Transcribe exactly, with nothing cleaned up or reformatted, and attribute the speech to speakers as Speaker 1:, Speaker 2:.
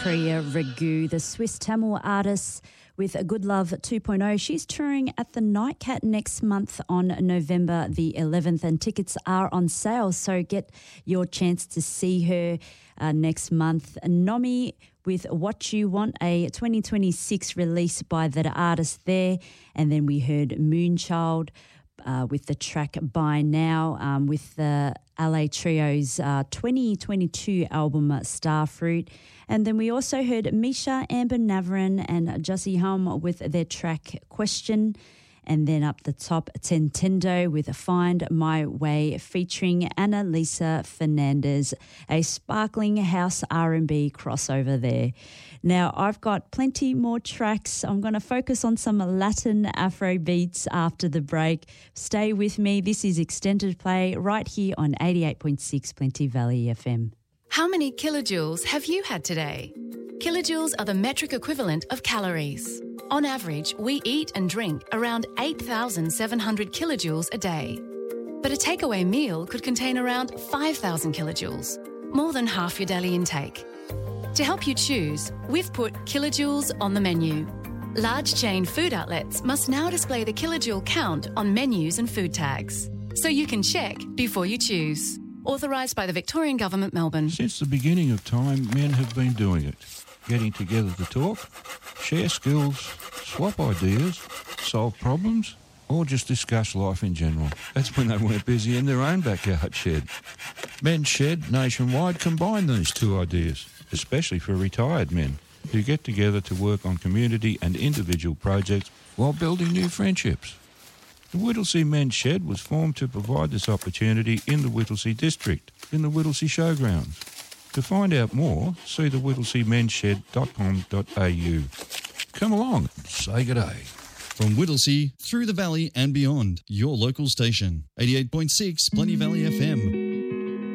Speaker 1: Priya Ragu, the Swiss Tamil artist with a Good Love two point oh. She's touring at the Nightcat next month on November the eleventh, and tickets are on sale, so get your chance to see her uh, next month. Nomi with What You Want, a twenty twenty-six release by that artist there. And then we heard Moonchild uh, with the track By Now, um, with the L A Trio's uh, twenty twenty-two album Starfruit. And then we also heard Misha, Amber Navarin and Jussie Hum with their track Question. And then up the top, Tentendo with Find My Way featuring Annalisa Fernandez, a sparkling house R and B crossover there. Now, I've got plenty more tracks. I'm going to focus on some Latin Afro beats after the break. Stay with me. This is Extended Play right here on eighty-eight point six Plenty Valley F M.
Speaker 2: How many kilojoules have you had today? Kilojoules are the metric equivalent of calories. On average, we eat and drink around eight thousand seven hundred kilojoules a day. But a takeaway meal could contain around five thousand kilojoules, more than half your daily intake. To help you choose, we've put kilojoules on the menu. Large chain food outlets must now display the kilojoule count on menus and food tags, so you can check before you choose. Authorised by the Victorian Government, Melbourne.
Speaker 3: Since the beginning of time, men have been doing it. Getting together to talk, share skills, swap ideas, solve problems, or just discuss life in general. That's when they weren't busy in their own backyard shed. Men's Shed nationwide combine these two ideas, especially for retired men who get together to work on community and individual projects while building new friendships. The Whittlesea Men's Shed was formed to provide this opportunity in the Whittlesea district, in the Whittlesea Showgrounds. To find out more, see the whittlesea mens shed dot com dot a u. Come along and say good day.
Speaker 4: From Whittlesea, through the valley and beyond, your local station. eighty-eight point six Plenty Valley F M.